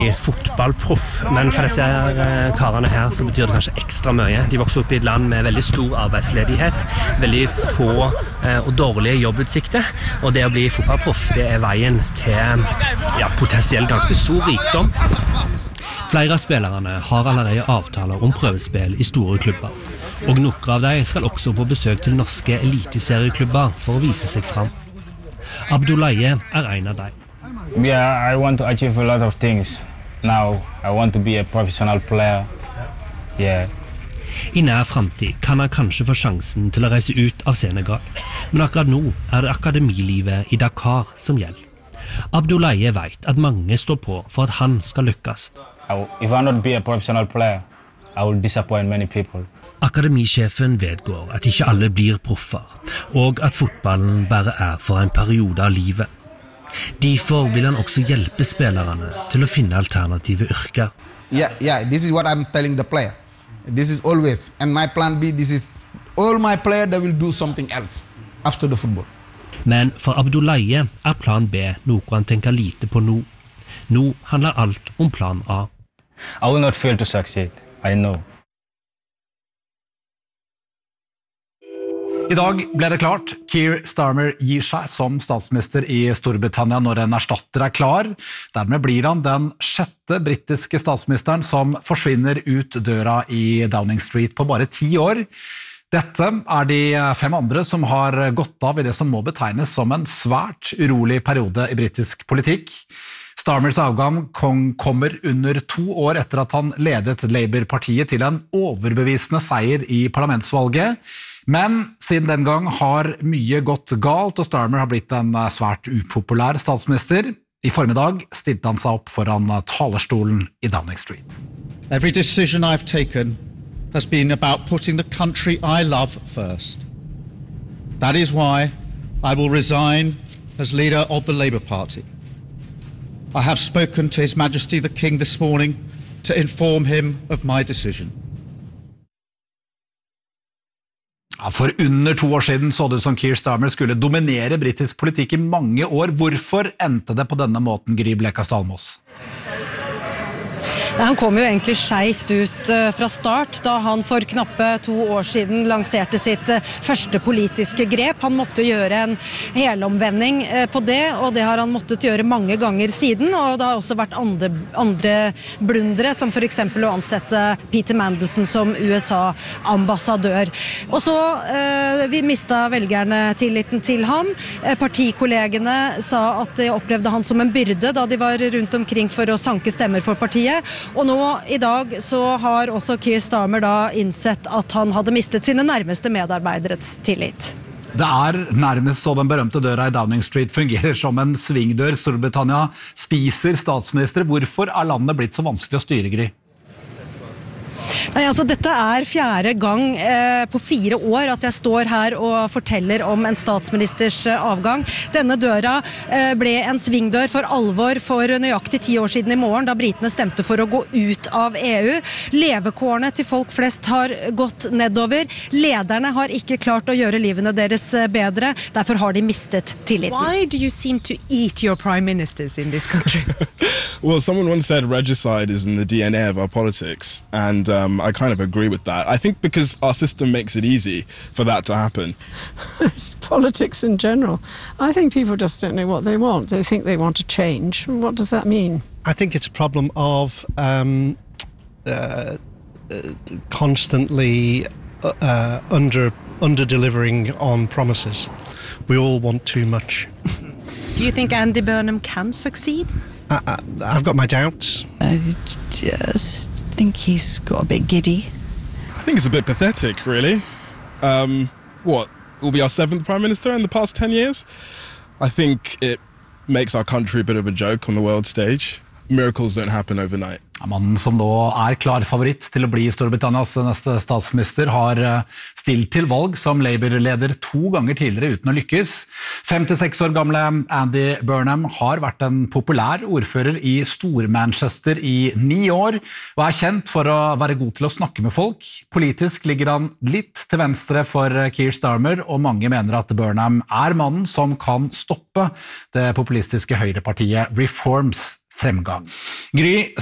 Fotballproff, men for disse karene her så betyr det kanskje ekstra mye. De vokser opp i et land med veldig stor arbeidsledighet, veldig få og dårlige jobbutsikter, og det å bli fotballproff, det veien til potensielt ganske stor rikdom. Flere av spillerne har allerede avtaler om prøvespill i store klubber, og noen av dem skal også på besøk til norske eliteserieklubber for å vise seg fram. Abdoulaye en av dem. Yeah, I want to achieve a lot of things. Now I want to be a professional player. Yeah. I nær fremtid kan han kanskje få sjansen til å reise ut av Senegal, men akkurat nå det akademilivet i Dakar som gjelder. Abdoulaye vet at mange står på for at han skal lykkes. If I not be a professional player, I will disappoint many people. Akademisjefen vedgår at ikke alle blir proffer, og at fotballen bare for en periode av livet. Derfor vil han også hjelpe spillerne til å finne alternative yrker. Yeah, this is what I'm telling the player. This is always, and my plan B, this is all my player that will do something else after the football. Men for Abdoulaye plan B noe han tenker lite på nå. Nå handler alt om plan A. I will not fail to succeed, I know. I dag ble det klart. Keir Starmer gir seg som statsminister i Storbritannia når en erstatter klar. Dermed blir han den 6. britiske statsministeren som forsvinner ut døra i Downing Street på bare 10 år. Dette de 5 andre som har gått av i det som må betegnes som en svært urolig periode i britisk politikk. Starmers avgang kommer under 2 år etter at han ledet Labour-partiet til en overbevisende seier i parlamentsvalget. Men siden den gang har mye gått galt, og Starmer har blitt en svært upopulær statsminister. I formiddag stilte han seg opp foran talerstolen i Downing Street. Every decision I've taken has been about putting the country I love first. That is why I will resign as leader of the Labour Party. I have spoken to His Majesty the King this morning to inform him of my decision. For under 2 år siden så det som Keir Starmer skulle dominere britisk politikk i mange år. Hvorfor endte det på denne måten, Gry Blekastad Almås? Han kom jo egentlig skjevt ut fra start da han for knappe 2 år siden lanserte sitt første politiske grep. Han måtte gjøre en helomvending på det, og det har han måttet gjøre mange ganger siden, og det har også vært andre blundere, som for eksempel å ansette Peter Mandelson som USA-ambassadør. Og så vi mistet velgerne tilliten til han. Partikollegene sa at de opplevde han som en byrde da de var rundt omkring for å sanke stemmer for partiet. Og nå i dag så har også Keir Starmer da innsett at han hadde mistet sine nærmeste medarbeideres tillit. Det nærmest så den berømte døra i Downing Street fungerer som en svingdør. Storbritannia spiser statsminister. Hvorfor landet blitt så vanskelig å styre, Gry? Nei, altså dette 4. gang på 4 år at jeg står her og forteller om en statsministers avgang. Denne døra ble en svingdør for alvor for nøyaktig 10 år siden i morgen, da britene stemte for å gå ut av EU. Levekårene til folk flest har gått nedover. Lederne har ikke klart å gjøre livene deres bedre. Derfor har de mistet tilliten. Why do you seem to eat your prime ministers in this country? Well, someone once said regicide is in the DNA of our politics, and I kind of agree with that. I think because our system makes it easy for that to happen. Politics in general. I think people just don't know what they want. They think they want to change. What does that mean? I think it's a problem of constantly under-delivering on promises. We all want too much. Do you think Andy Burnham can succeed? I've got my doubts. I just think he's got a bit giddy. I think it's a bit pathetic, really. What, will be our 7th Prime Minister in the past 10 years? I think it makes our country a bit of a joke on the world stage. Miracles don't happen overnight. Mannen som nå klar favoritt til å bli Storbritannias neste statsminister har stilt til valg som Labour-leder 2 ganger tidligere uten å lykkes. 56 år gamle Andy Burnham har vært en populær ordfører i Stor-Manchester i 9 år, og kjent for å være god til å snakke med folk. Politisk ligger han litt til venstre for Keir Starmer, og mange mener at Burnham mannen som kan stoppe det populistiske høyrepartiet Reforms fremgang. Gry